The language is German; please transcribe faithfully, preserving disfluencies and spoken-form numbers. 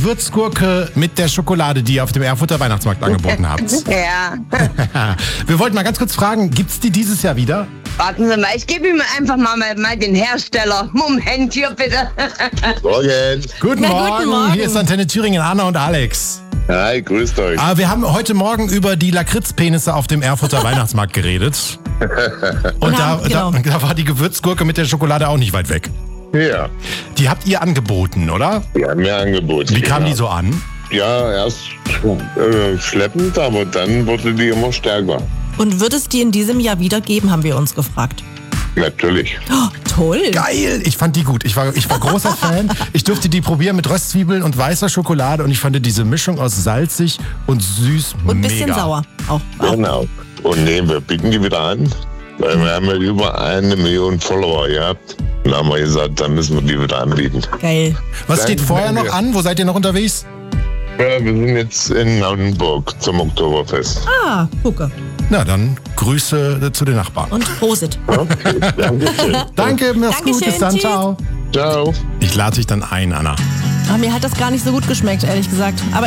Gewürzgurke mit der Schokolade, die ihr auf dem Erfurter Weihnachtsmarkt angeboten habt. Ja. Wir wollten mal ganz kurz fragen, gibt's die dieses Jahr wieder? Warten Sie mal, ich gebe ihm einfach mal, mal, mal den Hersteller. Moment hier bitte. Morgen. Guten, Na, Morgen. guten Morgen. Hier ist Antenne Thüringen, Anna und Alex. Hi, grüßt euch. Aber wir haben heute Morgen über die Lakritzpenisse auf dem Erfurter Weihnachtsmarkt geredet. Und Ja, da, genau. da, da war die Gewürzgurke mit der Schokolade auch nicht weit weg. Ja, Die habt ihr angeboten, oder? die haben mir angeboten. Wie kam ja. die so an? Ja, erst äh, schleppend, aber dann wurde die immer stärker. Und wird es die in diesem Jahr wieder geben, haben wir uns gefragt. Natürlich. Oh, toll. Geil! Ich fand die gut. Ich war, ich war großer Fan. Ich durfte die probieren mit Röstzwiebeln und weißer Schokolade und ich fand diese Mischung aus salzig und süß Und ein mega. bisschen sauer. Auch. auch. Genau. Und nee, wir bieten die wieder an, weil wir haben ja über eine Million Follower gehabt. Dann haben wir gesagt, dann müssen wir die wieder anbieten. Geil. Was steht Danke, vorher noch danke. an? Wo seid ihr noch unterwegs? Ja, wir sind jetzt in Hamburg zum Oktoberfest. Ah, gucke. Na, dann Grüße zu den Nachbarn. Und Prosit. Okay, danke schön. Danke, mach's gut, Dankeschön, bis dann, tschüss. ciao. Ciao. Ich lade dich dann ein, Anna. Aber mir hat das gar nicht so gut geschmeckt, ehrlich gesagt. Aber